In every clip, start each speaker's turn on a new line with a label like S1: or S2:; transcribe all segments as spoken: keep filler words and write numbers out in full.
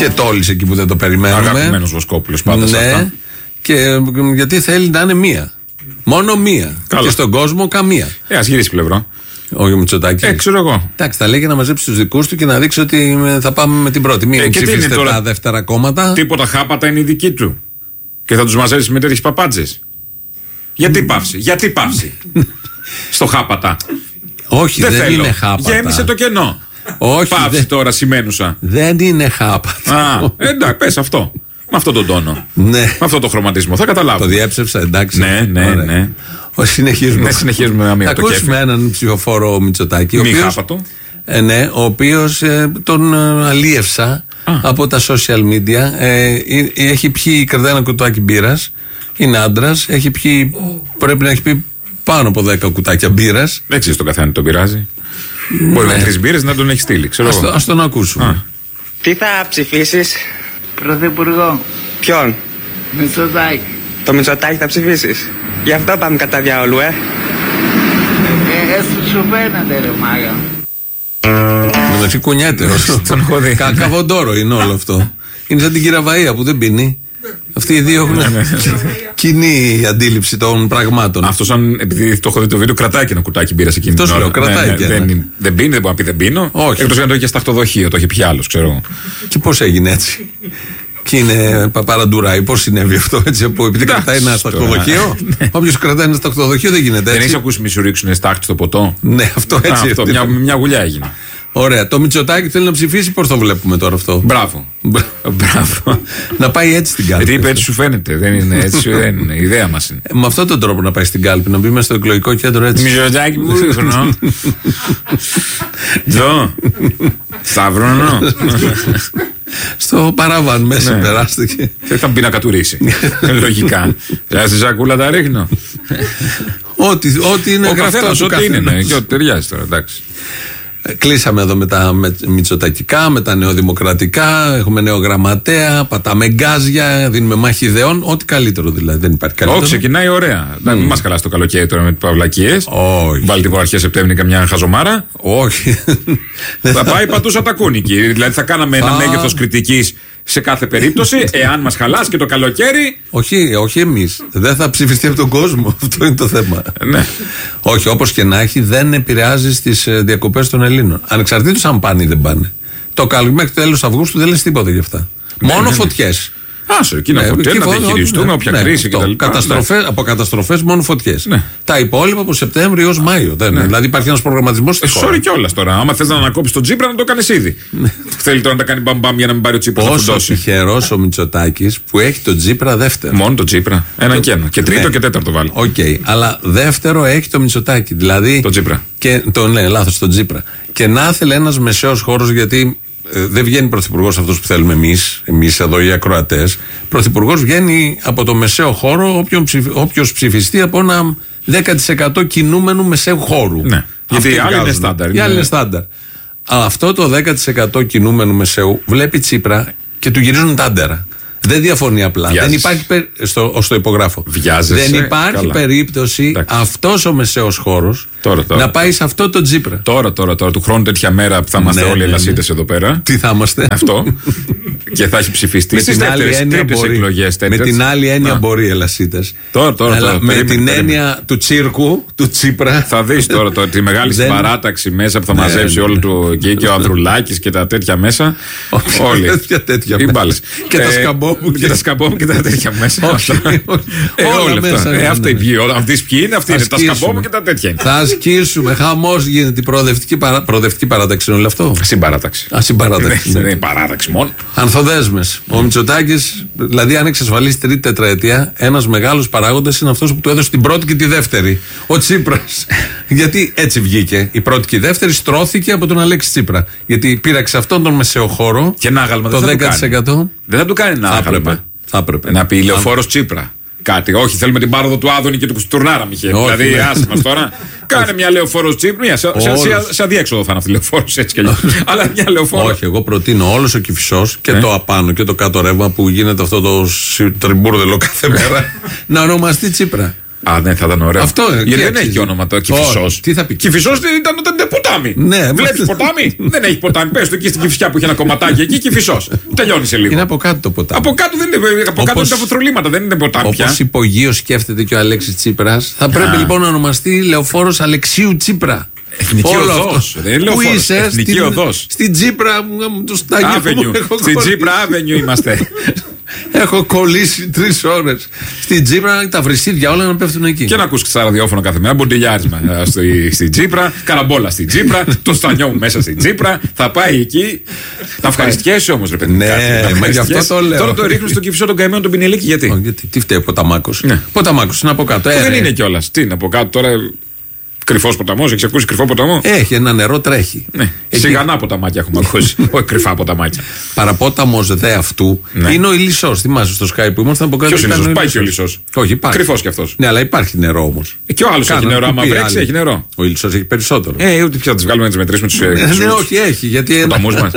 S1: Και τόλισε εκεί που δεν το περιμένουμε.
S2: Αγαπημένος Βοσκόπουλος πάντα σε
S1: ναι,
S2: αυτά.
S1: Και γιατί θέλει να είναι μία. Μόνο μία. Καλά. Και στον κόσμο καμία.
S2: Ε, ας γυρίσει πλευρό.
S1: Όχι ο Μητσοτάκης.
S2: Ε, ξέρω εγώ.
S1: Εντάξει, θα λέει για να μαζέψει τους δικούς του και να δείξει ότι θα πάμε με την πρώτη. Μην ε, ψηφίσετε τώρα... τα δεύτερα κόμματα.
S2: Τίποτα χάπατα είναι η δική του. Και θα τους μαζέψει με τέτοιες παπάντζες. Γιατί πάυση, γιατί πάυση. Στο χάπατα.
S1: Όχι, δεν, δεν είναι χάπατα.
S2: Γέμισε το κενό.
S1: Όχι.
S2: Πάυση
S1: δεν...
S2: τώρα σημαίνουσα.
S1: Δεν είναι χάπατα.
S2: Α, εντάξει, πες αυτό. Με αυτόν τον τόνο.
S1: Ναι.
S2: Με αυτόν τον χρωματισμό. Θα καταλάβω.
S1: Το διέψευσα, εντάξει.
S2: Ναι, ναι,
S1: ωραία.
S2: ναι.
S1: Ο, συνεχίζουμε.
S2: Ναι, συνεχίζουμε να μην
S1: θα ακούσουμε έναν ψηφοφόρο Μητσοτάκη.
S2: Μη χάπατο.
S1: Ε, ναι, ο οποίος ε, τον ε, αλίευσα Α. από τα social media. Ε, ε, έχει πιει ένα κουτάκι μπύρας. Είναι άντρας. Έχει πιει, πρέπει να έχει πει πάνω από δέκα κουτάκια μπύρας.
S2: Δεν ξέρεις τον καθένα τον πειράζει. Ναι. Μπορεί με τρεις μπύρες να τον έχει στείλει. Ας,
S1: το, ας τον ακούσουμε. Α.
S3: Τι θα ψηφίσεις?
S4: Πρωθυπουργό.
S3: Ποιον?
S4: Μητσοτάκη.
S3: Το Μητσοτάκη θα ψηφίσεις? Γι' αυτό πάμε κατά διάολου, ε.
S4: Ε, ε, σου φαίνεται ρε μάγα.
S1: μεταξύ κουνιέται. Καβοντόρο είναι όλο αυτό. Είναι σαν την Κυραβαία που δεν πίνει. Αυτοί οι δύο έχουν κοινή αντίληψη των πραγμάτων.
S2: Αυτό, σαν επειδή το έχω δει το βίντεο, κρατάει και ένα κουτάκι μπύρα εκείνη την ώρα.
S1: Αυτό λέω, κρατάει και ένα.
S2: Δεν πίνει, δεν μπορεί να πει δεν πίνω.
S1: Όχι.
S2: Εκτός αν το είχε στα αυτοδοχείο, το είχε πει άλλο, ξέρω.
S1: Και πώς έγινε έτσι? Και είναι παπαραντουράει. Πώς συνέβη αυτό έτσι? Που επειδή κρατάει ένα σταχτοδοχείο. Όποιος κρατάει ένα σταχτοδοχείο δεν γίνεται έτσι.
S2: Δεν έχει ακούσει μη σου ρίξουν στάχτη στο ποτό?
S1: Ναι, αυτό έτσι.
S2: Αυτό, μια, μια γουλιά έγινε.
S1: Ωραία. Το Μητσοτάκη θέλει να ψηφίσει, πώς το βλέπουμε τώρα αυτό?
S2: Μπράβο. Μπράβο.
S1: Να πάει έτσι στην κάλπη.
S2: Γιατί είπε έτσι σου φαίνεται. Δεν είναι έτσι. Δεν είναι. Η ιδέα μας είναι.
S1: Ε, με αυτόν τον τρόπο να πάει στην κάλπη, να μπει μέσα στο εκλογικό κέντρο έτσι.
S2: Μητσοτάκη που ρίχνω. Τζο. Σταυρώνω.
S1: Στο παράβαν μέσα περάστηκε.
S2: Δεν θα μπει να κατουρίσει. Λογικά. Θα στη σακούλα τα ρίχνω.
S1: Ό,τι είναι γραφτό του
S2: ό,τι είναι. Και ό,τι ταιριάζει τώρα, εντάξει.
S1: Κλείσαμε εδώ με τα μητσοτακικά, με τα νεοδημοκρατικά. Έχουμε νέο γραμματέα, πατάμε γκάζια, δίνουμε μάχη ιδεών. Ό,τι καλύτερο δηλαδή. Δεν υπάρχει καλύτερο.
S2: Όχι, ξεκινάει ωραία. Δεν mm. μα καλά στο καλοκαίρι τώρα με τι παυλακίες.
S1: Όχι.
S2: Βάλει την αρχέ Σεπτέμβρη καμιά χαζομάρα.
S1: Όχι.
S2: Θα πάει πατούσα τα κούνικη. Δηλαδή θα κάναμε ένα μέγεθο κριτική σε κάθε περίπτωση. Εάν μα χαλάσει και το καλοκαίρι.
S1: Όχι, όχι εμείς. Δεν θα ψηφιστεί από τον κόσμο. Αυτό είναι το θέμα.
S2: Ναι.
S1: Όχι, όπως και να έχει, δεν επηρεάζει στις διακοπές των Ελλήνων. Ανεξαρτήτως αν πάνε ή δεν πάνε. Το καλοκαίρι μέχρι το τέλος Αυγούστου δεν λες τίποτα γι' αυτά.
S2: Ναι,
S1: μόνο
S2: ναι, ναι.
S1: φωτιές.
S2: Άσο, εκεί να φωτιές, να διαχειριστούμε ναι, όποια ναι, κρίση κτλ.
S1: Ναι. Από καταστροφές μόνο φωτιές.
S2: Ναι.
S1: Τα υπόλοιπα από Σεπτέμβριο έως Μάιο. Δεν, ναι. Δηλαδή υπάρχει ένας προγραμματισμός στη χώρα.
S2: Sorry κιόλας τώρα. Άμα θες να ανακόψεις τον Τσίπρα να το κάνεις ήδη. Θέλει τώρα να τα κάνει μπαμπαμ για να μην πάρει ο Τσίπρας να φουντώσει.
S1: Όσο τυχερός ο Μητσοτάκης που έχει τον Τσίπρα δεύτερο.
S2: Μόνο τον Τσίπρα. Ένα και ένα. Και τρίτο και τέταρτο βάλει.
S1: Οκ. Αλλά δεύτερο έχει το Μητσοτάκη. Δηλαδή.
S2: Το Τσίπρα.
S1: Ναι, λάθος, τον Τσίπρα. Και να ήθελε ένας μεσαίος χώρος γιατί. Ε, δεν βγαίνει πρωθυπουργός αυτός που θέλουμε εμείς, εμείς εδώ οι ακροατές. Πρωθυπουργός βγαίνει από το μεσαίο χώρο όποιος ψηφιστεί από ένα δέκα τοις εκατό κινούμενου μεσαίου χώρου.
S2: Ναι. Γιατί οι άλλοι είναι στάνταρ.
S1: Οι άλλοι είναι στάνταρ. Αυτό το δέκα τοις εκατό κινούμενου μεσαίου βλέπει Τσίπρα και του γυρίζουν τάντερα. Δεν διαφωνεί απλά.
S2: Βιάζεσαι.
S1: Δεν υπάρχει περί... στο, στο υπογράφο.
S2: Βιάζεσαι.
S1: Δεν υπάρχει Καλά. περίπτωση αυτός ο μεσαίος χώρος
S2: τώρα, τώρα,
S1: να πάει σε αυτό το Τσίπρα.
S2: Τώρα, τώρα, τώρα, του χρόνου τέτοια μέρα που θα είμαστε
S1: ναι,
S2: όλοι
S1: ναι,
S2: ελασίτες
S1: ναι.
S2: εδώ πέρα.
S1: Τι θα είμαστε.
S2: Αυτό. Και θα έχει ψηφιστεί
S1: στις τρίτες εκλογές. Με την άλλη έννοια μπορεί οι ελασίτες.
S2: Τώρα, τώρα, τώρα.
S1: Με περίμενε, την περίμενε. έννοια του τσίρκου, του Τσίπρα.
S2: Θα δεις τώρα το, τη μεγάλη
S1: δεν...
S2: συμπαράταξη μέσα που θα ναι, μαζέψει
S1: ναι,
S2: όλο του εκεί και ο Ανδρουλάκης και τα τέτοια μέσα. Όλοι.
S1: Και τα σκαμπόμου
S2: και τα σκαμπόμου και τα τέτοια μέσα.
S1: Όλα μέσα.
S2: Αυτοί ποιοι είναι, αυτοί είναι. Τα σκαμπόμου και τα τέτοια είναι.
S1: Θα ασκήσουμε. Χαμός γίνεται η προοδευτική παράταξη. Είναι όλο αυτό.
S2: Συμπαράταξη.
S1: Συμπαράταξη.
S2: Δεν είναι παράταξη μόνο.
S1: Ανθοδέσμες. Ο Μητσοτάκης, δηλαδή, αν εξασφαλίσει τρίτη τετραετία, ένας μεγάλος παράγοντας είναι αυτός που του έδωσε την πρώτη και τη δεύτερη. Ο Τσίπρας. Γιατί έτσι βγήκε. Η πρώτη και η δεύτερη στρώθηκε από τον Αλέξη Τσίπρα. Γιατί πήραξε αυτόν τον μεσαίο χώρο.
S2: Και ένα άγαλμα
S1: το δέκα τοις εκατό.
S2: Δεν θα του κάνει ένα άγαλμα.
S1: Θα έπρεπε.
S2: Να πει Λεωφόρος Τσίπρα. Κάτι. Όχι, θέλουμε την πάροδο του Άδωνη και του Κουρνάρα, Μιχαήλ. Δηλαδή, άσε μας τώρα. Κάνε μια Λεωφόρος Τσίπρα. Σε, σε, σε αδιέξοδο θα είναι αυτή η Λεωφόρος έτσι κι αλλιώς. Αλλά μια Λεωφόρος.
S1: Όχι, εγώ προτείνω όλος ο Κηφισός και ε? το απάνω και το κάτω ρεύμα που γίνεται αυτό το τριμπούρδελο κάθε μέρα να ονομαστεί Τσίπρα.
S2: Α, ναι, θα ήταν ωραίο.
S1: Αυτό,
S2: γιατί δεν έχει και όνομα το Κηφισός.
S1: Τι θα πει.
S2: Κηφισός ήταν όταν ήταν ποτάμι.
S1: Ναι,
S2: βλέπεις ποτάμι. Δεν έχει ποτάμι. Πες το εκεί στην Κηφισιά που έχει ένα κομματάκι εκεί, Κηφισός. Τελειώνει σε λίγο.
S1: Είναι από κάτω το ποτάμι.
S2: Από κάτω δεν είναι, από όπως, κάτω είναι τα βουθρολίματα, δεν είναι ποτάμι.
S1: Όπως υπογείο σκέφτεται και ο Αλέξης Τσίπρας, θα πρέπει λοιπόν να ονομαστεί Λεωφόρος Αλεξίου Τσίπρα.
S2: Εθνική οδός. Δεν είναι Λεωφόρος. Εθνική οδός.
S1: Στην Τσίπρα, στο Αγίου.
S2: Στην Τσίπρα Avenue είμαστε.
S1: Έχω κολλήσει τρεις ώρες. Στην Τσίπρα τα βρυσίδια όλα να πέφτουν εκεί.
S2: Και να ακούς στα ραδιόφωνο κάθε μέρα. Μποντιλιάρισμα στην Τσίπρα, καραμπόλα στην Τσίπρα, το στανιό μου μέσα στην Τσίπρα. Θα πάει εκεί. Θα ευχαριστιέσαι όμως, ρε παιδί.
S1: Ναι, μα γι' αυτό το λέω.
S2: Τώρα το ρίχνουν στον Κηφισό τον καημένο τον Πινελίκη. Γιατί.
S1: Τι φταίει ο Ποταμάκος. Ποταμάκος είναι από κάτω.
S2: Δεν είναι κιόλας. Τι είναι από κάτω τώρα. Κρυφός ποταμός, έχεις ακούσει κρυφό ποταμό?
S1: Έχει, ένα νερό τρέχει.
S2: Ναι. Εκεί... Σιγανά ποταμάκια έχουμε ακούσει. Όχι κρυφά ποταμάκια.
S1: Παραπόταμος δε αυτού ναι. είναι ο Ηλισσός. Θυμάσαι στο Skype που ήμασταν από κάτω.
S2: Ποιος είναι Ηλισσός? Πάει και ο Ηλισσός.
S1: Όχι, υπάρχει.
S2: Κρυφός κι αυτός.
S1: Ναι, αλλά υπάρχει νερό όμως.
S2: Ε, και ο άλλος έχει νερό. Άμα βρέξει, έχει νερό.
S1: Ο Ηλισσός έχει περισσότερο.
S2: Ε, ούτε πια θα τις βγάλουμε να τις μετρήσουμε τους.
S1: Ναι, όχι, έχει. Γιατί ένα...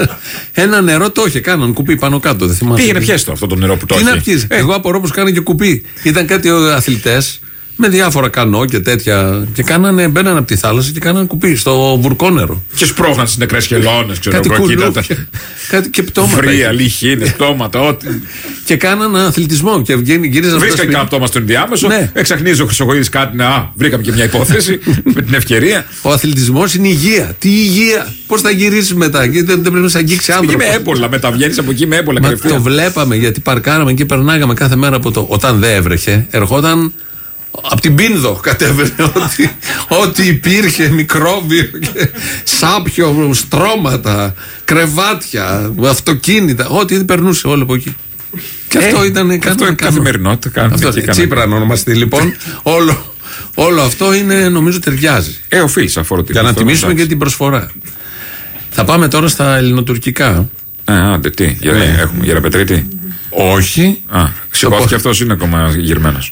S1: ένα νερό το είχε. Κάναν κουπί πάνω κάτω. Δεν θυμάσαι.
S2: Πήγαινε πιέστο αυτό το νερό που το
S1: έχει. Εγώ απορώ πως κάνει και κουπί. Ήταν κάτι αθλητές. Με διάφορα κανό και τέτοια. Και κάνανε, μπαίνανε από τη θάλασσα και κάνανε κουπί στο βουρκόνερο.
S2: Και σπρώχναν στις νεκρές χελώνες, ξέρω
S1: εγώ.
S2: Κάτι,
S1: κάτι και πτώματα.
S2: Βρία, λιχίνες, πτώματα, ό,τι.
S1: Και κάνανε αθλητισμό. Και γύριζαν.
S2: Βρίσκαν κανένα πτώμα στον ενδιάμεσο. Ναι. Εξαχνίζει ο Χρυσοκοίδης κάτι. Α, βρήκαμε και μια υπόθεση με την ευκαιρία.
S1: Ο αθλητισμός είναι υγεία. Τι υγεία. Πώς θα γυρίσεις μετά. Γιατί δεν πρέπει να σε αγγίξει άνθρωπο.
S2: Με έμπολα, μεταβγαίνεις από εκεί με έμπολα.
S1: Μα το βλέπαμε γιατί παρκάραμε και περνάγαμε κάθε μέρα από το. Όταν δεν έβρεχε, ερχόταν. Από την Πίνδο κατέβαινε ό,τι, ό,τι υπήρχε, μικρόβιο, και σάπιο, στρώματα, κρεβάτια, αυτοκίνητα, ό,τι περνούσε όλο από εκεί. Και ε, αυτό ήταν
S2: αυτό η καθημερινότητα.
S1: Αυτό, Τσίπρα να ονομαστεί λοιπόν. όλο, όλο αυτό είναι, νομίζω ταιριάζει.
S2: Ε, οφείλει αφορά.
S1: Για να τιμήσουμε και την προσφορά. Θα πάμε τώρα στα ελληνοτουρκικά.
S2: Ε, άντε, τι, για, ε. έχουμε Γεραπετρίτη.
S1: Όχι.
S2: Α, σηκώθηκε το... αυτός είναι ακόμα γυρμένος.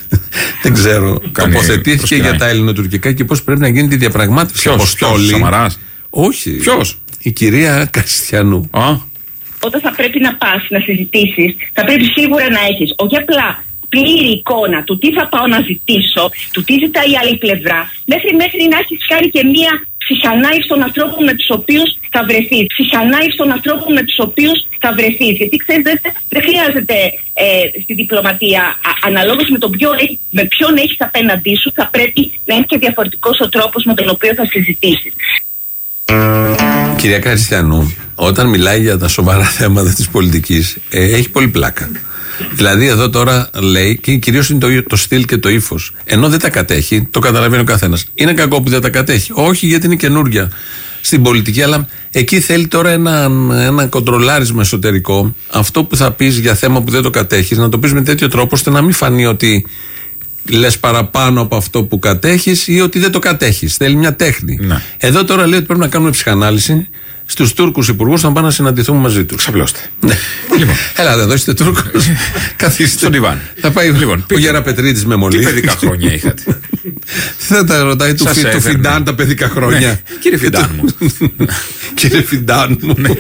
S1: Δεν ξέρω. Τοποθετήθηκε για τα ελληνοτουρκικά και πώς πρέπει να γίνει τη διαπραγμάτευση.
S2: Ποιος, Αποστόλη. Ποιος, Σαμαράς.
S1: Όχι.
S2: Ποιος?
S1: Η κυρία Κριστιανού.
S2: Α.
S5: Όταν θα πρέπει να πας να συζητήσεις, θα πρέπει σίγουρα να έχεις όχι απλά πλήρη εικόνα του τι θα πάω να ζητήσω, του τι ζητάει η άλλη πλευρά, μέχρι, μέχρι να έχεις κάνει και μία ψυχανάλυση των ανθρώπων με τους οποίους θα βρεθείς. Ψυχανάλυση των ανθρώπων με τους οποίους θα βρεθείς. Γιατί ξέρεις, δεν, δεν χρειάζεται ε, στη διπλωματία, α, αναλόγως με, τον ποιο, με ποιον έχεις απέναντί σου, θα πρέπει να είναι και διαφορετικός ο τρόπος με τον οποίο θα συζητήσεις.
S1: Κυρία Κριστιανού, όταν μιλάει για τα σοβαρά θέματα της πολιτικής, ε, έχει πολύ πλάκα. Δηλαδή εδώ τώρα λέει, και κυρίως είναι το, το στυλ και το ύφος. Ενώ δεν τα κατέχει, το καταλαβαίνει ο καθένας. Είναι κακό που δεν τα κατέχει. Όχι γιατί είναι καινούρια στην πολιτική, αλλά εκεί θέλει τώρα ένα, ένα κοντρολάρισμα εσωτερικό. Αυτό που θα πεις για θέμα που δεν το κατέχεις, να το πεις με τέτοιο τρόπο ώστε να μην φανεί ότι λες παραπάνω από αυτό που κατέχεις ή ότι δεν το κατέχεις. Θέλει μια τέχνη. Να. Εδώ τώρα λέει ότι πρέπει να κάνουμε ψυχανάλυση στους Τούρκους υπουργούς, θα πάμε να συναντηθούμε μαζί τους.
S2: Ξαπλώστε.
S1: Ναι. Λοιπόν, έλατε εδώ, είστε Τούρκος. Καθίστε.
S2: Στον Ιβάν.
S1: Θα πάει λοιπόν, ο Γεραπετρίτης με μολύ.
S2: Τι παιδικά χρόνια είχατε?
S1: Θα τα ρωτάει του, φι, του Φιντάν τα παιδικά χρόνια.
S2: Ναι. Κύριε Φιντάν μου.
S1: Κύριε Φιντάν μου. Ναι.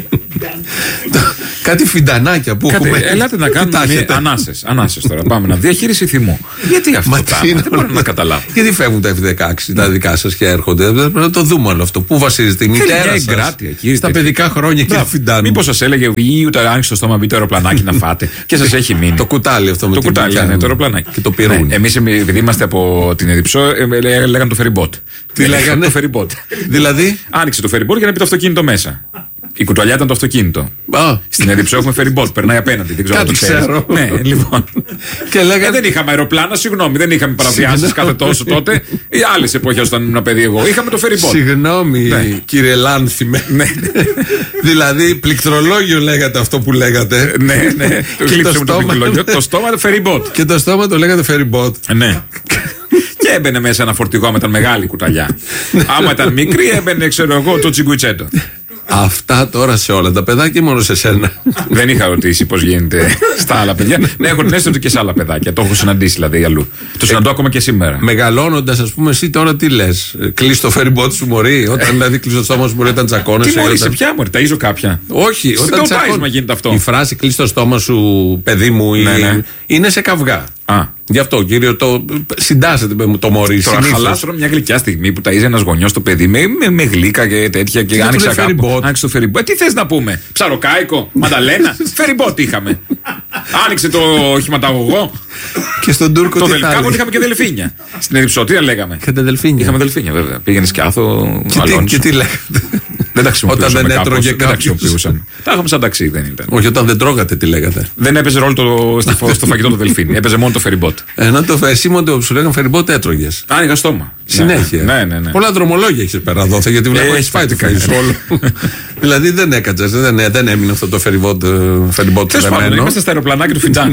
S1: Κάτι φιντανάκια που
S2: Κάτι,
S1: έχουμε.
S2: Ελάτε να κάνουμε ανάσες. Ανάσες τώρα. Πάμε να διαχείριση θυμού. Γιατί αυτό το πράγμα? Δεν μπορώ να καταλάβω.
S1: Γιατί φεύγουν τα εφ δεκαέξι τα δικά σας και έρχονται? Πρέπει να το δούμε όλο αυτό. Πού βασίζεται η μητέρα σας? Στα παιδικά χρόνια, κύριε Φιντάν.
S2: Μήπως σας έλεγε ή ούτε άνοιξε το στόμα, μπει το αεροπλανάκι να φάτε και σας έχει μείνει.
S1: Το κουτάλι αυτό με
S2: το κουτάλι, ναι, το αεροπλανάκι.
S1: Και το πυρούνι.
S2: Εμείς επειδή είμαστε από την Εδιψό, λέγανε το φεριμπότ.
S1: Τι λέγανε?
S2: Το φεριμπότ.
S1: Δηλαδή,
S2: άνοιξε το φεριμπότ για να πει το αυτοκίνητο μέσα. Η κουταλιά ήταν το αυτοκίνητο.
S1: Α.
S2: Στην Εδιψό έχουμε φεριμπότ, περνάει απέναντι. Δεν ξέρω αν το
S1: ξέρω.
S2: Ναι, λοιπόν.
S1: Και λέγανε...
S2: ε, δεν είχαμε αεροπλάνα, συγγνώμη, δεν είχαμε παραβιάσεις κάθε τόσο τότε. Οι άλλες εποχές όταν ήμουν παιδί εγώ. Είχαμε το φεριμπότ.
S1: Συγγνώμη, ναι. Κύριε Λάνθιμε.
S2: Ναι.
S1: Δηλαδή, πληκτρολόγιο λέγατε αυτό που λέγατε.
S2: Ναι, ναι.
S1: Και το στόμα...
S2: το στόμα φεριμπότ.
S1: Και το στόμα το λέγατε φεριμπότ.
S2: Ναι. Και έμπαινε μέσα ένα φορτηγό με ήταν μεγάλη κουταλιά. Άμα ήταν μικρή, έμπαινε, ξέρω εγώ, το τσιγκουιτσέτο. Αυτά τώρα σε όλα τα παιδάκια, μόνο σε σένα. Δεν είχα ρωτήσει πώς γίνεται στα άλλα παιδιά. Ναι, έχω την αίσθηση ότι και σε άλλα παιδάκια. Το έχω συναντήσει δηλαδή αλλού. Το συναντώ ακόμα και σήμερα.
S1: Μεγαλώνοντας, ας πούμε, εσύ τώρα τι λες? Κλείς το φεριμπότ σου, μωρή. Όταν δηλαδή κλείς το στόμα σου, μωρή, όταν τσακώνεσαι.
S2: Τι μωρή, σε ποια μωρή, ταΐζω κάποια?
S1: Όχι, όταν
S2: τσακώνεσαι. Γίνεται αυτό.
S1: Η φράση κλείς το στόμα σου, παιδί μου, ναι, ναι. είναι σε καυγά. Α. Γι' αυτό, κύριο, το συντάσσεται με το μωρί.
S2: Τώρα χαλάστρο μια γλυκιά στιγμή που ταΐζει ένας γονιός το παιδί με, με, με γλύκα και τέτοια και άνοιξε κάπου. Άνοιξε το φεριμπότ. Τι θες να πούμε, ψαροκάικο, μανταλένα, φεριμπότ είχαμε. Άνοιξε το οχηματαγωγό.
S1: Και στον Τούρκο τι θα
S2: Κάποτε είχαμε και δελφίνια. Στην Ερυψωτήρα λέγαμε.
S1: Και τα δελφίνια.
S2: Είχαμε δελφίνια βέβαια. Πήγαινε σκιάθο.
S1: Και τι λέγατε.
S2: Δεν τα χρησιμοποιούσαμε.
S1: Όταν δεν έτρωγε κάποιο.
S2: Τα είχαμε σαν ταξί, δεν ήταν.
S1: Όχι, όταν δεν τρώγατε, τι λέγατε.
S2: Δεν έπαιζε ρόλο στο φαγητό το δελφίνι. Έπαιζε μόνο το φεριμπότ.
S1: Ενώ το εσύ μόνο που σου λέγανε φεριμπότ έτρωγε.
S2: Άνοιγα στόμα.
S1: Συνέχεια.
S2: Ναι, ναι, ναι.
S1: Πολλά δρομολόγια έχει πέρα δόθε γιατί βλέπω έχει φάει το όλο. Δηλαδή δεν έκατσε, δεν έμεινε αυτό το φεριμπότ.
S2: Τέλος πάντων, είμαστε στα αεροπλανάκια του Φιτζάν.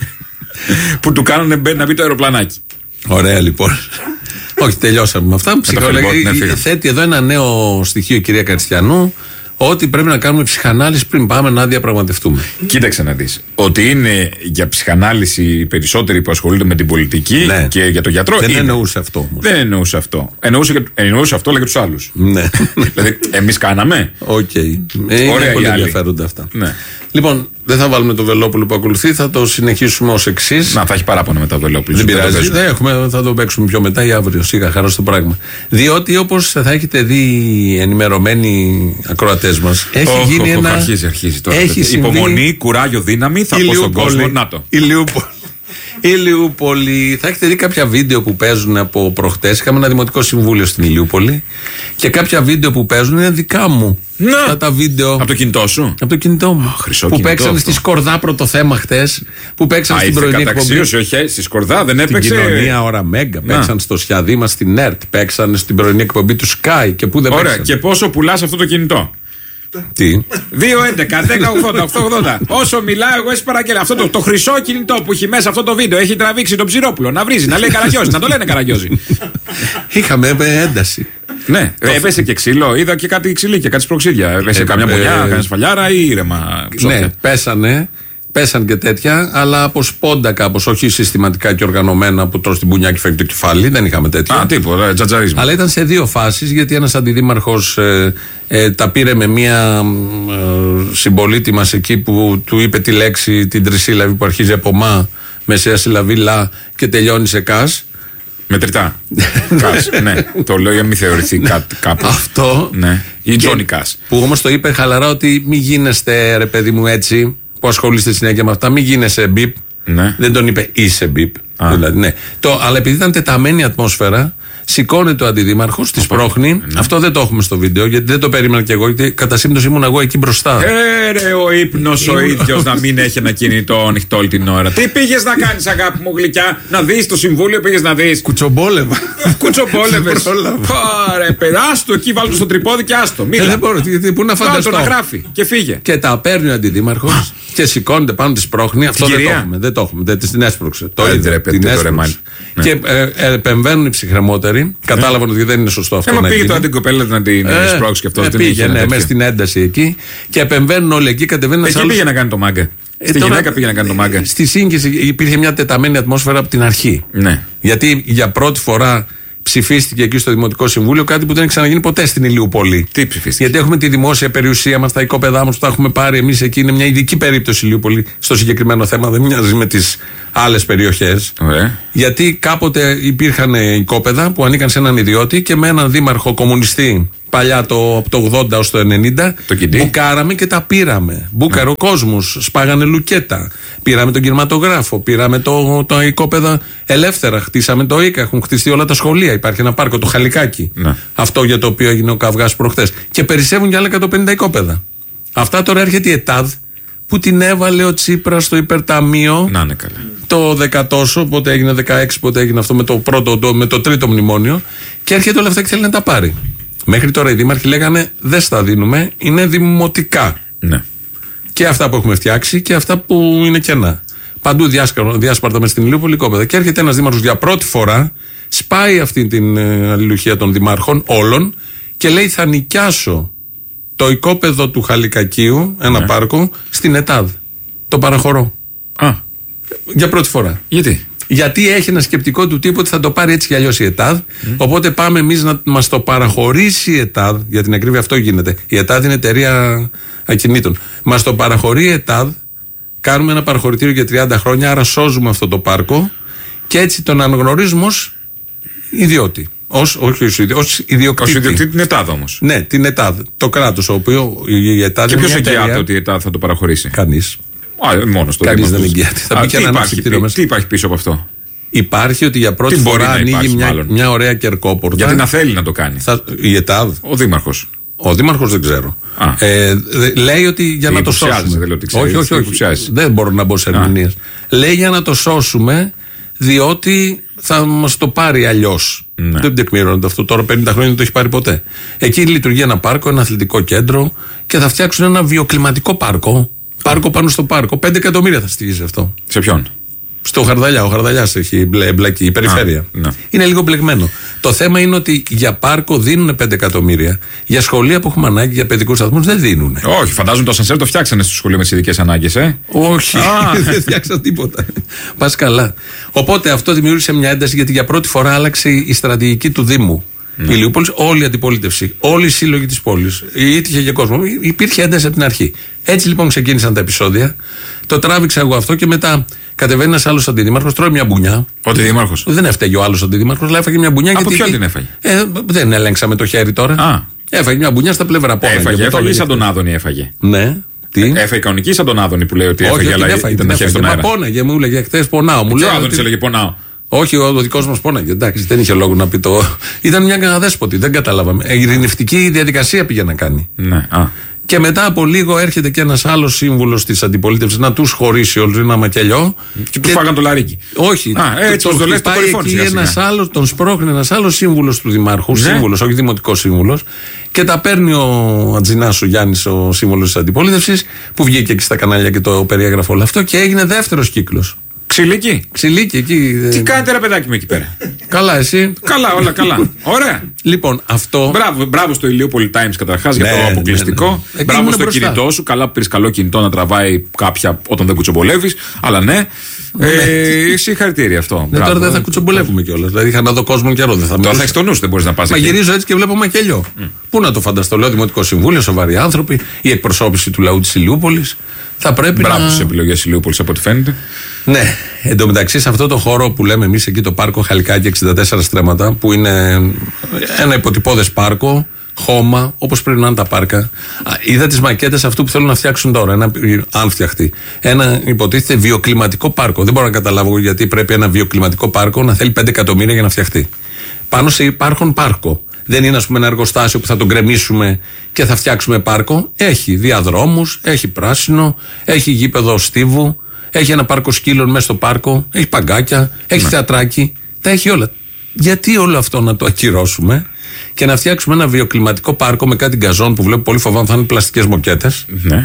S2: Που του κάνουν να μπει το αεροπλανάκι.
S1: Ωραία λοιπόν. Όχι, τελειώσαμε με αυτά. Θέτει εδώ ένα νέο στοιχείο η κυρία Καριστιανού, ότι πρέπει να κάνουμε ψυχανάλυση πριν πάμε να διαπραγματευτούμε.
S2: Κοίταξε να δεις. Ότι είναι για ψυχανάλυση οι περισσότεροι που ασχολούνται με την πολιτική, ναι, και για τον γιατρό.
S1: Δεν
S2: είναι.
S1: εννοούσε αυτό όμως.
S2: Δεν εννοούσε αυτό. Εννοούσε, εννοούσε αυτό, αλλά και τους άλλους.
S1: Ναι.
S2: Δηλαδή, εμείς κάναμε.
S1: Οκ. Okay. Ε, είναι πολύ ενδιαφέροντα αυτά.
S2: Ναι.
S1: Λοιπόν, δεν θα βάλουμε το Βελόπουλο που ακολουθεί, θα το συνεχίσουμε ως εξής.
S2: Να, θα έχει παράπονα μετά το Βελόπουλο.
S1: Δεν πειράζει. Δεν έχουμε, θα το παίξουμε πιο μετά ή αύριο. Σίγα, χαρά στο πράγμα. Διότι όπως θα έχετε δει ενημερωμένοι ακροατές μας, έχει oh, γίνει oh, ένα.
S2: Αρχίζει, αρχίζει τώρα.
S1: Έχει συμβεί...
S2: Υπομονή, κουράγιο, δύναμη, θα πω στον κόσμο. Να το.
S1: Ηλιούπολη. Ηλιούπολη. Θα έχετε δει κάποια βίντεο που παίζουν από προχτές. Είχαμε ένα δημοτικό συμβούλιο στην Ηλιούπολη. Και κάποια βίντεο που παίζουν είναι δικά μου.
S2: Να.
S1: Αυτά τα βίντεο.
S2: Από το κινητό σου.
S1: Από το κινητό μου.
S2: Oh, χρυσό
S1: που
S2: κινητό
S1: παίξαν
S2: αυτό.
S1: Στη Σκορδά πρώτο θέμα χτες. Που παίξαν
S2: Α,
S1: στην πρωινή εκπομπή.
S2: Όχι, στη Σκορδά δεν έπαιξε.
S1: Στην κοινωνία ώρα Μέγκα. Παίξαν στο Σιαδί μας στην ΕΡΤ. Παίξαν στην πρωινή εκπομπή του Sky. Και πού δεν
S2: Ωραία.
S1: παίξαν.
S2: Και πόσο πουλάς αυτό το κινητό.
S1: Τι.
S2: δύο έντεκα δέκα ογδόντα οκτώ ογδόντα. Όσο μιλάω, εγώ εσύ παραγγέλνω. Αυτό το, το χρυσό κινητό που έχει μέσα αυτό το βίντεο έχει τραβήξει τον Ψηρόπουλο. Να βρίζει, να λέει Καραγιώζη, να το λένε Καραγιώζη.
S1: Είχαμε ένταση.
S2: Ναι, έπεσε και ξύλο. Είδα και κάτι ξυλί και κάτι σπροξίδια. Έπεσε καμιά μονιά, καμιά σφαλιάρα ή ήρεμα.
S1: Ναι, πέσανε. Πέσαν και τέτοια, αλλά από σπόντα κάπως, όχι συστηματικά και οργανωμένα που τρως την πουνιά και φεύγει το κεφάλι. Δεν είχαμε τέτοια.
S2: Α, τίποτα, τζατζαρίσμα.
S1: Αλλά ήταν σε δύο φάσεις, γιατί ένας αντιδήμαρχος ε, ε, τα πήρε με μία ε, συμπολίτη μας εκεί που του είπε τη λέξη, την τρισύλλαβη που αρχίζει από μα, μεσαία συλλαβή λα και τελειώνει σε κας.
S2: Μετρητά. Κας, ναι. Το λέω για να μην θεωρηθεί κάπου.
S1: Αυτό.
S2: Ναι. Ή Τζόνι Κας.
S1: Που όμως το είπε χαλαρά ότι μην γίνεστε, ρε παιδί μου, έτσι. Που ασχολείστε συνέχεια με αυτά, μην γίνεσαι μπιπ.
S2: Ναι.
S1: Δεν τον είπε είσαι μπιπ. Δηλαδή, ναι. Το, αλλά επειδή ήταν τεταμένη ατμόσφαιρα, σηκώνεται ο αντιδήμαρχος, τη σπρώχνει. Ναι. Αυτό δεν το έχουμε στο βίντεο, γιατί δεν το περίμενα κι εγώ, γιατί κατά σύμπτωση ήμουν εγώ εκεί μπροστά.
S2: Ε, ρε, ο ύπνος ο ίδιος να μην έχει ένα κινητό ανοιχτό όλη την ώρα. Τι πήγες να κάνεις, αγάπη μου γλυκιά, να δεις το συμβούλιο, πήγες να δεις.
S1: Κουτσομπόλευα.
S2: Κουτσομπόλευες. Πάρε, περάστο εκεί, βάλτε στο τρυπόδι και άστο. Μίλα.
S1: Ε, δεν μπορώ, πού να φανταστώ.
S2: να γράφει και φύγε.
S1: Και τα παίρνει ο αντιδήμαρχος και σηκώνεται πάνω, τη σπρώχνει. Αυτό δεν το έχουμε. Δεν το έχουμε. Την έσπρωξε. Το είδε. Την έσπρωξε. Και επεμβαίνουν οι ψυχρεμότεροι. Κατάλαβαν ότι δεν είναι σωστό αυτό.
S2: Έμα πήγε τώρα την κοπέλα να την σπρώξει και αυτό.
S1: Πήγε, ναι, μέσα στην ένταση εκεί. Και επεμβαίνουν όλοι εκεί. Κατεβαίνουν.
S2: Εκεί πήγε να κάνει το μάγκα. Στη γυναίκα πήγε να κάνει το μάγκα.
S1: Στη σύγκριση υπήρχε μια τεταμένη ατμόσφαιρα από την αρχή. Γιατί για πρώτη φορά ψηφίστηκε εκεί στο Δημοτικό Συμβούλιο κάτι που δεν έχει ξαναγίνει ποτέ στην Ηλιούπολη.
S2: Τι ψηφίστηκε?
S1: Γιατί έχουμε τη δημόσια περιουσία μας, τα οικόπεδά μας που τα έχουμε πάρει εμείς εκεί. Είναι μια ειδική περίπτωση η Ηλιούπολη στο συγκεκριμένο θέμα. Δεν μοιάζει με τις άλλες περιοχές.
S2: Ωραία.
S1: Γιατί κάποτε υπήρχαν οικόπεδα που ανήκαν σε έναν ιδιώτη και με έναν δήμαρχο κομμουνιστή. Παλιά το, από το ογδόντα ως το ενενήντα
S2: το
S1: μπουκάραμε και τα πήραμε. Μπούκαρε ο κόσμος, σπάγανε λουκέτα. Πήραμε τον κινηματογράφο, πήραμε το, το οικόπεδα ελεύθερα. Χτίσαμε το ΙΚΑ, έχουν χτιστεί όλα τα σχολεία. Υπάρχει ένα πάρκο, το Χαλικάκι. Ναι. Αυτό για το οποίο έγινε ο καυγάς προχτές. Και περισσεύουν και άλλα εκατόν πενήντα οικόπεδα. Αυτά τώρα έρχεται η ΕΤΑΔ που την έβαλε ο Τσίπρας στο υπερταμείο.
S2: Να είναι καλά.
S1: Το δεκατόσο, πότε έγινε δεκαέξι, πότε έγινε αυτό με το, πρώτο, με το τρίτο μνημόνιο. Και έρχεται όλα αυτά και θέλει να τα πάρει. Μέχρι τώρα οι δήμαρχοι λέγανε δεν στα δίνουμε, είναι δημοτικά.
S2: Ναι. Και
S1: αυτά που έχουμε φτιάξει και αυτά που είναι κενά. Παντού διάσπαρτα μες στην Ηλιούπολη κόπεδα. Και έρχεται ένας δήμαρχος για πρώτη φορά, σπάει αυτή την ε, αλληλουχία των δημάρχων όλων και λέει θα νοικιάσω το οικόπεδο του Χαλικακίου, ένα ναι. πάρκο, στην ΕΤΑΔ. Το παραχωρώ.
S2: Α.
S1: Για πρώτη φορά.
S2: Γιατί?
S1: Γιατί έχει ένα σκεπτικό του τύπου ότι θα το πάρει έτσι κι αλλιώς η ΕΤΑΔ. Mm. Οπότε πάμε εμείς να μας το παραχωρήσει η ΕΤΑΔ. Για την ακρίβεια αυτό γίνεται. Η ΕΤΑΔ είναι εταιρεία ακινήτων. Μας το παραχωρεί η ΕΤΑΔ. Κάνουμε ένα παραχωρητήριο για τριάντα χρόνια. Άρα σώζουμε αυτό το πάρκο. Και έτσι τον αναγνωρίζουμε ως ιδιώτη. Ως, όχι ως ιδιοκτήτη.
S2: Ως ιδιοκτήτη την ΕΤΑΔ όμως.
S1: Ναι, την ΕΤΑΔ. Το κράτος, ο οποίο η ΕΤΑΔ.
S2: Και ποιος εγγυάται ότι η ΕΤΑΔ θα το παραχωρήσει?
S1: Κανείς.
S2: Μόνος το
S1: Κανείς δεν εγγυάται. Θα πει και ένα αναψυκτήριο μέσα.
S2: Τι υπάρχει πίσω από αυτό?
S1: Υπάρχει ότι για πρώτη φορά ανοίγει υπάρχει, μια, μια ωραία κερκόπορτα.
S2: Γιατί να θέλει να το κάνει.
S1: Θα, η ΕΤΑΔ.
S2: Ο Δήμαρχος.
S1: Ο Δήμαρχος δεν ξέρω. Ε, δε, λέει ότι για να το σώσουμε.
S2: Δεν λέω ότι ξέρει,
S1: όχι, όχι, όχι. Δεν μπορώ να μπω σε ερμηνείες. Λέει για να το σώσουμε, διότι θα μας το πάρει αλλιώς. Ναι. Δεν τεκμηρώνεται αυτό. Τώρα πενήντα χρόνια δεν το έχει πάρει ποτέ. Εκεί λειτουργεί ένα πάρκο, ένα αθλητικό κέντρο και θα φτιάξουν ένα βιοκλιματικό πάρκο. Πάρκο πάνω στο πάρκο. Πέντε εκατομμύρια θα στοιχίζει αυτό.
S2: Σε ποιον?
S1: Στο Χαρδαλιά. Ο Χαρδαλιάς έχει μπλακεί, η περιφέρεια. Α, ναι. Είναι λίγο μπλεγμένο. Το θέμα είναι ότι για πάρκο δίνουν πέντε εκατομμύρια. Για σχολεία που έχουμε ανάγκη, για παιδικούς σταθμούς δεν δίνουν.
S2: Όχι, φαντάζομαι το ασανσέρ το φτιάξανε στο σχολείο με τις ειδικές ανάγκες, ε.
S1: Όχι, δεν φτιάξαν τίποτα. Πας καλά. Οπότε αυτό δημιούργησε μια ένταση γιατί για πρώτη φορά άλλαξε η στρατηγική του Δήμου. Ναι. Η Ηλιούπολης, όλη η αντιπολίτευση, όλοι οι σύλλογοι της πόλης, ήτυχε και κόσμο. Υπήρχε ένταση από την αρχή. Έτσι λοιπόν ξεκίνησαν τα επεισόδια. Το τράβηξα εγώ αυτό και μετά κατεβαίνει ένας άλλος αντιδήμαρχος, τρώει μια μπουνιά.
S2: Ο αντιδήμαρχος.
S1: Δεν έφταιγε ο άλλος αντιδήμαρχος, αλλά έφαγε μια μπουνιά.
S2: Από
S1: γιατί
S2: ποιον την έφαγε?
S1: Ε, δεν ελέγξαμε το χέρι τώρα. Α. Έφαγε μια μπουνιά στα πλευρά.
S2: Έφαγε, έφαγε σαν τον Άδωνη έφαγε.
S1: Ναι. Τι?
S2: Έφαγε κανονική σαν τον Άδωνη που λέει ότι έφαγε, όχι, αλλά έφαγε, ήταν τα χέρια στον αέρα.
S1: Μα πόναγε, μου έλεγε χθες πονάω. Μου
S2: λέει. Ο Άδωνης έλεγε πονάω.
S1: Όχι, ο δικός μας πόναγε. Εντάξει, δεν είχε λόγο να πει το. Ήταν μια αδέσποτη, δεν καταλάβαμε. Ε, ειρηνευτική διαδικασία πήγε να κάνει.
S2: Ναι. Α.
S1: Και μετά από λίγο έρχεται και ένας άλλος σύμβουλος της αντιπολίτευσης να τους χωρίσει όλους ένα μακελιό.
S2: Και, και του φάγαν το λαρίκι.
S1: Όχι.
S2: Α, έτσι τον το
S1: πάει εκεί ένας άλλος, τον σπρώχνει ένας άλλος σύμβουλος του Δημάρχου. Ναι. Σύμβουλος, όχι δημοτικός σύμβουλος. Και τα παίρνει ο Ατζινάς, ο Γιάννης, ο σύμβουλος της αντιπολίτευσης, που βγήκε εκεί στα κανάλια και το περιέγραφε όλο αυτό και έγινε δεύτερος κύκλος.
S2: Ξυλίκι.
S1: Ξυλίκι εκεί.
S2: Τι κάνετε ρε παιδάκι μου εκεί πέρα?
S1: Καλά, εσύ.
S2: Καλά, όλα καλά. Ωραία.
S1: Λοιπόν, αυτό.
S2: Μπράβο, μπράβο στο Ηλιούπολη Times καταρχάς ναι, για το αποκλειστικό. Ναι, ναι. Μπράβο στο μπροστά. Κινητό σου. Καλά που πήρες καλό κινητό να τραβάει κάποια όταν δεν κουτσομπολεύεις. Αλλά ναι. ναι. Ε, συγχαρητήρια αυτό.
S1: Ναι, τώρα δεν θα κουτσομπολεύουμε κιόλας. Δηλαδή είχα να δω κόσμο καιρό. Δεν θα
S2: τώρα θα έχεις το νου, δεν μπορείς να πας.
S1: Μα εκεί. Γυρίζω έτσι και βλέπω μακελιό. Mm. Πού να το φανταστώ, λέω Δημοτικό Συμβούλιο, σοβαροί άνθρωποι, η εκπροσώπηση του λαού της Ηλιούπολης. Θα πρέπει
S2: μπράβο
S1: να.
S2: στις επιλογές Ηλιούπολης από ό,τι φαίνεται.
S1: Ναι, εν τω μεταξύ σε αυτό το χώρο που λέμε εμείς εκεί το πάρκο Χαλικάκι εξήντα τέσσερα στρέμματα, που είναι ένα υποτυπώδες πάρκο, χώμα, όπως πρέπει να είναι τα πάρκα. Είδα τις μακέτες αυτού που θέλουν να φτιάξουν τώρα, ένα, αν φτιαχτεί. Ένα υποτίθεται βιοκλιματικό πάρκο. Δεν μπορώ να καταλάβω γιατί πρέπει ένα βιοκλιματικό πάρκο να θέλει πέντε εκατομμύρια για να φτιαχτεί. Πάνω σε υπάρχον πάρκο. Δεν είναι, ας πούμε, ένα εργοστάσιο που θα τον γκρεμίσουμε και θα φτιάξουμε πάρκο. Έχει διαδρόμους, έχει πράσινο, έχει γήπεδο στίβου. Έχει ένα πάρκο σκύλων μέσα στο πάρκο, έχει παγκάκια, έχει ναι. θεατράκι, τα έχει όλα. Γιατί όλο αυτό να το ακυρώσουμε και να φτιάξουμε ένα βιοκλιματικό πάρκο με κάτι γκαζόν που βλέπω πολύ φοβάμαι θα είναι πλαστικές μοκέτες. Ναι.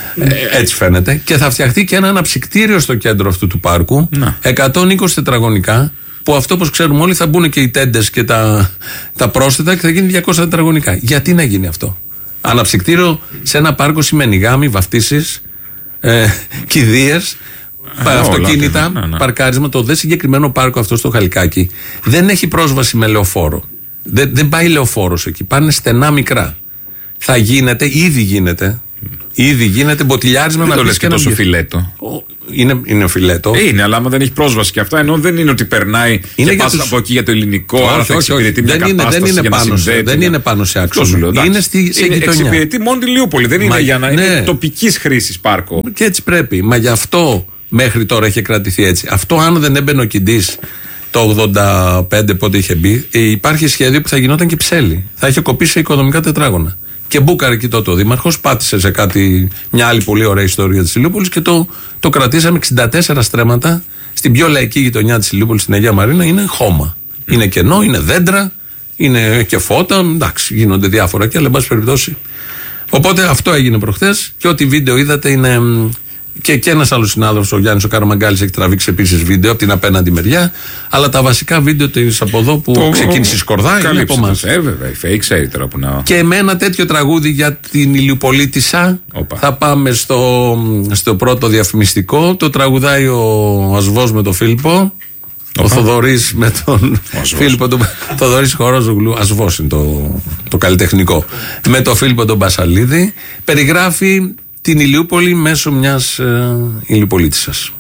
S1: Ε, έτσι φαίνεται. Και θα φτιαχτεί και ένα αναψυκτήριο στο κέντρο αυτού του πάρκου, ναι. εκατόν είκοσι τετραγωνικά, που αυτό όπως ξέρουμε όλοι θα μπουν και οι τέντες και τα, τα πρόσθετα και θα γίνει διακόσια τετραγωνικά. Γιατί να γίνει αυτό? Αναψυκτήριο σε ένα πάρκο σημαίνει γάμοι, βαφτίσεις, ε, κηδείες, ε, αυτοκίνητα, ναι, ναι. παρκάρισμα. Το δε συγκεκριμένο πάρκο αυτό στο Χαλικάκι δεν έχει πρόσβαση με λεωφόρο. Δεν, δεν πάει λεωφόρος εκεί. Πάνε στενά μικρά. Θα γίνεται, ήδη γίνεται. Ήδη γίνεται μποτιλιάρισμα
S2: να πει. Δεν το λες και τόσο φιλέτο.
S1: Είναι, είναι φιλέτο.
S2: Είναι, αλλά άμα δεν έχει πρόσβαση και αυτά, ενώ δεν είναι ότι περνάει είναι και πας τους... από εκεί για το ελληνικό,
S1: όχι, άρα θα εξυπηρετεί μια δεν κατάσταση είναι, δεν είναι πάνω σε, δεν είναι πάνω σε άξονα. Είναι στη, σε
S2: είναι,
S1: γειτονιά.
S2: Εξυπηρετεί μόνο τη Ηλιούπολη. Δεν είναι για να ναι. είναι τοπικής χρήσης πάρκο.
S1: Και έτσι πρέπει. Μα γι' αυτό μέχρι τώρα έχει κρατηθεί έτσι. Αυτό αν δεν έμπαινε ο Κιντής το ογδόντα πέντε πότε είχε μπει, υπάρχει σχέδιο που θα γινόταν και ψέλη. Θα είχε κοπεί σε οικονομικά τετράγωνα. Και μπούκαρε εκεί τότε ο Δήμαρχος, πάτησε σε κάτι, μια άλλη πολύ ωραία ιστορία της Ηλιούπολης και το, το κρατήσαμε εξήντα τέσσερα στρέμματα στην πιο λαϊκή γειτονιά της Ηλιούπολης, στην Αγία Μαρίνα. Είναι χώμα. Mm. Είναι κενό, είναι δέντρα, είναι και φώτα. Εντάξει, γίνονται διάφορα και αλλά εν πάση περιπτώσει. Οπότε αυτό έγινε προχθές και ό,τι βίντεο είδατε είναι. Και, και ένας άλλος συνάδελφος, ο Γιάννης ο Καραμαγκάλης, έχει τραβήξει επίσης βίντεο από την απέναντι μεριά. Αλλά τα βασικά βίντεο της από εδώ που το, ξεκίνησε η σκορδά είναι από εμάς.
S2: Ε, βέβαια, η Φέη ξέρει τώρα που να.
S1: Και με ένα τέτοιο τραγούδι για την Ηλιοπολίτισσα θα πάμε στο, στο πρώτο διαφημιστικό. Το τραγουδάει ο Ασβός με τον Φίλιππο. Ο Θοδωρής με τον Φίλιππο τον Θοδωρής Χορόζογλου. Ασβός είναι το, το καλλιτεχνικό. Με τον Φίλιππο τον Μπασαλίδη. Περιγράφει την Ηλιούπολη μέσω μιας ε, Ηλιοπολίτισσας.